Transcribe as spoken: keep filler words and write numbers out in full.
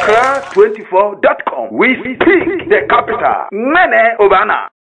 Accra twenty-four dot com. We speak the capital. Mene Obana.